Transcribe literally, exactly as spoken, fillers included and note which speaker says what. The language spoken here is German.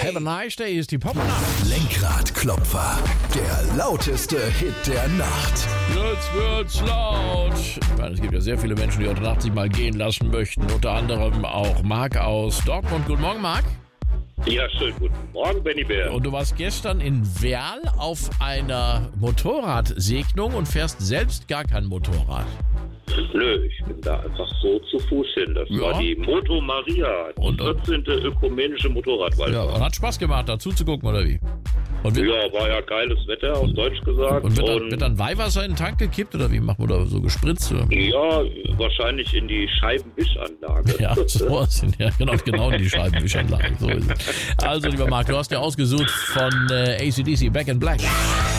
Speaker 1: Have a nice day ist die Popnacht.
Speaker 2: Lenkradklopfer, der lauteste Hit der Nacht.
Speaker 1: Jetzt wird's laut. Ich meine, es gibt ja sehr viele Menschen, die heute Nacht sich mal gehen lassen möchten. Unter anderem auch Marc aus Dortmund. Guten Morgen, Marc.
Speaker 3: Ja, schönen guten Morgen, Benny Bär.
Speaker 1: Und du warst gestern in Werl auf einer Motorradsegnung und fährst selbst gar kein Motorrad.
Speaker 3: Nö, ich bin da einfach so zu Fuß hin. Das
Speaker 1: Ja.
Speaker 3: war die Moto Maria, die
Speaker 1: Und, äh,
Speaker 3: vierzehnte ökumenische Motorradwaldfahrt.
Speaker 1: Ja, und hat Spaß gemacht, da zuzugucken, oder wie? Und wird,
Speaker 3: Ja, war ja geiles Wetter, auf Deutsch gesagt.
Speaker 1: und wird, dann, wird dann Weihwasser in den Tank gekippt, oder wie? Macht man da so gespritzt? Oder?
Speaker 3: ja, wahrscheinlich in die Scheibenwischanlage.
Speaker 1: Ja, so sind ja genau, genau in die Scheibenwischanlage. So ist es. Also, lieber Marc, du hast ja ausgesucht von äh, A C D C Back in Black.